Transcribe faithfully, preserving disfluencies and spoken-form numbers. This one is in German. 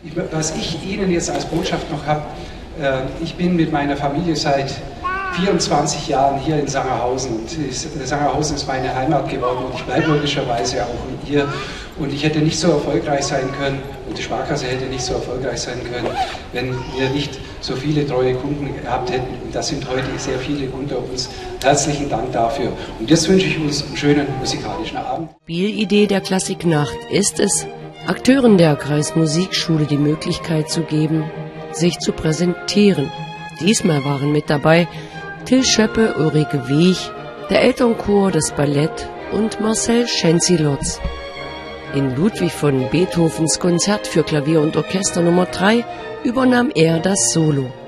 Was ich Ihnen jetzt als Botschaft noch habe, ich bin mit meiner Familie seit vierundzwanzig Jahren hier in Sangerhausen und Sangerhausen ist meine Heimat geworden und ich bleibe logischerweise auch hier und ich hätte nicht so erfolgreich sein können und die Sparkasse hätte nicht so erfolgreich sein können, wenn wir nicht so viele treue Kunden gehabt hätten und das sind heute sehr viele unter uns. Herzlichen Dank dafür und jetzt wünsche ich uns einen schönen musikalischen Abend. Spielidee der Klassiknacht ist es, Akteuren der Kreismusikschule die Möglichkeit zu geben, sich zu präsentieren. Diesmal waren mit dabei Till Schöppe, Ulrike Wiech, der Elternchor, das Ballett und Marcel Schenzilotz. In Ludwig von Beethovens Konzert für Klavier und Orchester Nummer drei übernahm er das Solo.